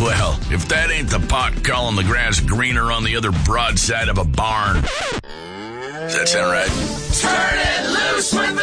Well, if that ain't the pot calling the grass greener on the other broadside of a barn. Does that sound right? Turn it loose with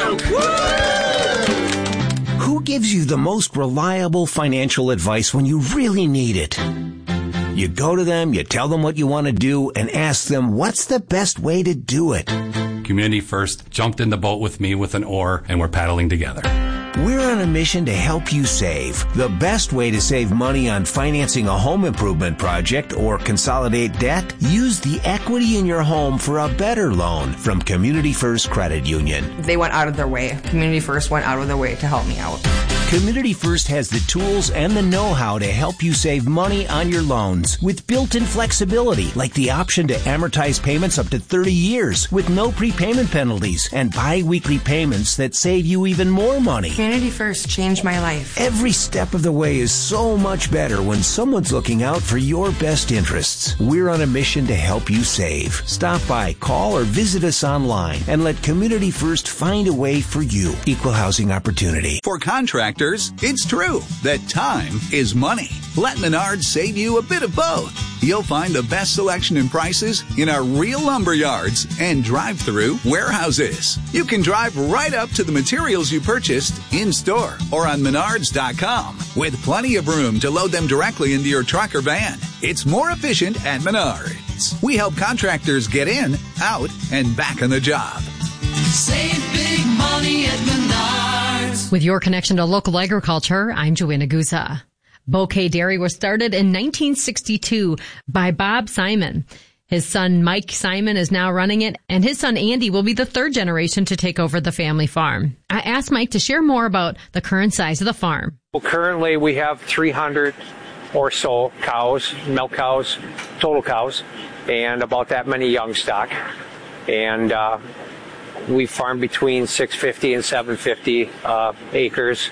the Duke! Woo! Who gives you the most reliable financial advice when you really need it? You go to them, you tell them what you want to do, and ask them what's the best way to do it. Community First jumped in the boat with me with an oar, and we're paddling together. We're on a mission to help you save. The best way to save money on financing a home improvement project or consolidate debt? Use the equity in your home for a better loan from Community First Credit Union. They went out of their way. Community First went out of their way to help me out. Community First has the tools and the know-how to help you save money on your loans with built-in flexibility, like the option to amortize payments up to 30 years with no prepayment penalties and bi-weekly payments that save you even more money. Community First changed my life. Every step of the way is so much better when someone's looking out for your best interests. We're on a mission to help you save. Stop by, call, or visit us online and let Community First find a way for you. Equal housing opportunity. For contractors, it's true that time is money. Let Menards save you a bit of both. You'll find the best selection and prices in our real lumber yards and drive-through warehouses. You can drive right up to the materials you purchased in-store or on Menards.com with plenty of room to load them directly into your truck or van. It's more efficient at Menards. We help contractors get in, out, and back on the job. Save big money at Menards. With your connection to local agriculture, I'm Joanna Guza. Bouquet Dairy was started in 1962 by Bob Simon. His son, Mike Simon, is now running it, and his son, Andy, will be the third generation to take over the family farm. I asked Mike to share more about the current size of the farm. Well, currently we have 300 or so cows, milk cows, total cows, and about that many young stock. And we farm between 650 and 750 acres.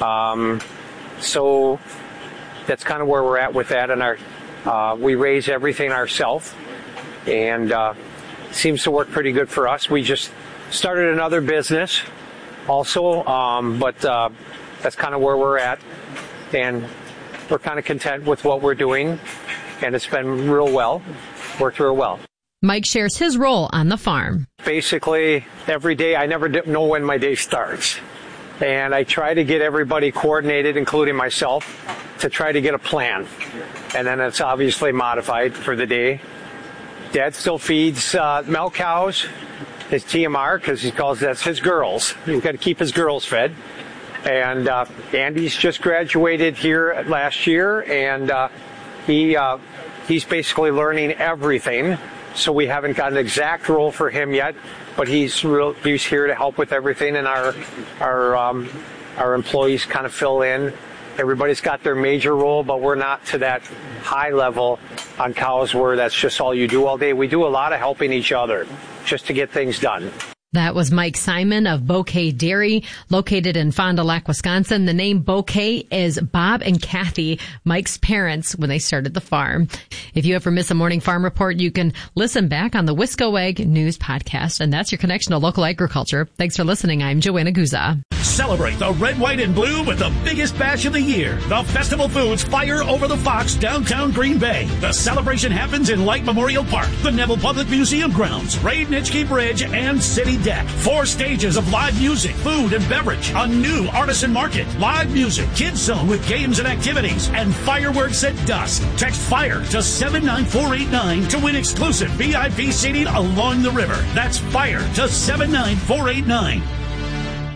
So that's kind of where we're at with that. And we raise everything ourselves, and seems to work pretty good for us. We just started another business also, but that's kind of where we're at. And we're kind of content with what we're doing, and it's been worked real well. Mike shares his role on the farm. Basically, every day, I never know when my day starts. And I try to get everybody coordinated, including myself, to try to get a plan. And then it's obviously modified for the day. Dad still feeds milk cows, his TMR, because he calls that's his girls. He's got to keep his girls fed. And Andy's just graduated here last year, and he's basically learning everything. So we haven't got an exact role for him yet, but he's here to help with everything, and our employees kind of fill in. Everybody's got their major role, but we're not to that high level on cows where that's just all you do all day. We do a lot of helping each other just to get things done. That was Mike Simon of Bouquet Dairy, located in Fond du Lac, Wisconsin. The name Bouquet is Bob and Kathy, Mike's parents, when they started the farm. If you ever miss a morning farm report, you can listen back on the Wisco Ag News podcast. And that's your connection to local agriculture. Thanks for listening. I'm Joanna Guza. Celebrate the red, white, and blue with the biggest bash of the year. The Festival Foods Fire Over the Fox, downtown Green Bay. The celebration happens in Light Memorial Park, the Neville Public Museum grounds, Ray Nitschke Bridge, and City Deck. 4 stages of live music, food and beverage, a new artisan market, live music, kids zone with games and activities, and fireworks at dusk. Text FIRE to 79489 to win exclusive VIP seating along the river. That's FIRE to 79489.